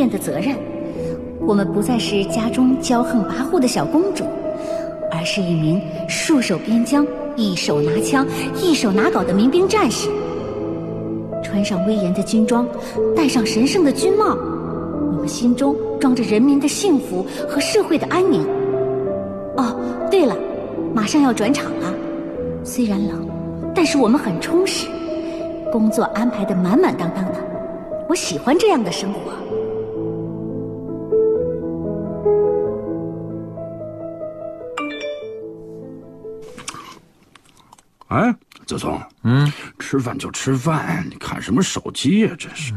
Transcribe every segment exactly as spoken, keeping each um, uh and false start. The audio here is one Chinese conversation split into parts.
殿的责任。我们不再是家中骄横跋扈的小公主，而是一名戍守边疆、一手拿枪、一手拿镐的民兵战士。穿上威严的军装，戴上神圣的军帽，我们心中装着人民的幸福和社会的安宁。哦，对了，马上要转场了，虽然冷，但是我们很充实，工作安排得满满当当的，我喜欢这样的生活。 哎，子聪， 嗯， 吃饭就吃饭，你看什么手机呀、啊？真是。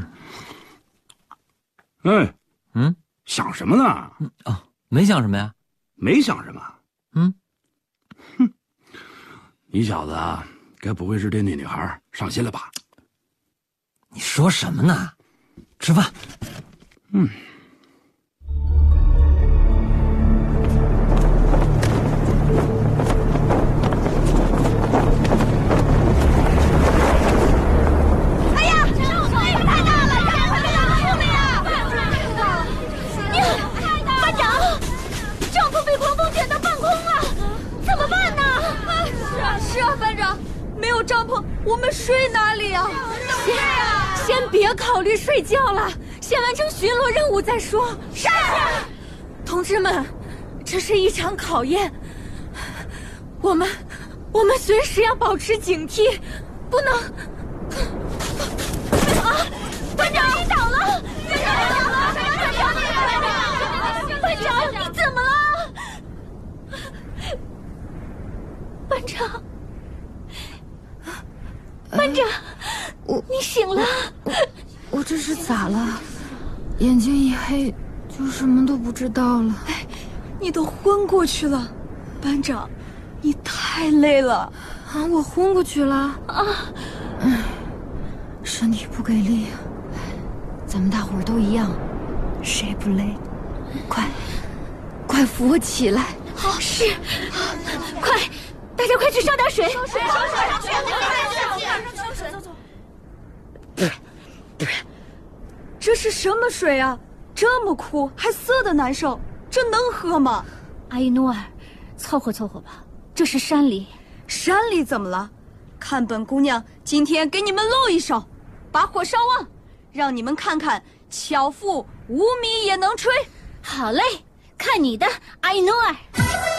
哎， 嗯， 想什么呢？ 嗯啊，没想什么呀， 没想什么。 嗯， 哼，你小子该不会是对那女孩上心了吧？ 你说什么呢？吃饭。 嗯。 我们睡哪里啊？先啊！先别考虑睡觉了，先完成巡逻任务再说。是。同志们，这是一场考验，我们我们随时要保持警惕，不能。啊！班长，你倒了！班长，你倒了！班长，班长，你怎么了？班长。班长， 我你醒了？ 我我这是咋了？眼睛一黑，就什么都不知道了。 哎，你都昏过去了，班长，你太累了啊！我昏过去了啊！ 唉，身体不给力啊。咱们大伙儿都一样，谁不累？快，快扶我起来！ 好，是，快，大家快去烧点水！烧水，烧水，上去！这是什么水啊？这么苦，还涩得难受，这能喝吗？ 阿依努尔，凑合凑合吧。这是山里， 山里怎么了？看本姑娘今天给你们露一手，把火烧旺，让你们看看巧妇无米也能炊。 好嘞，看你的，阿依努尔。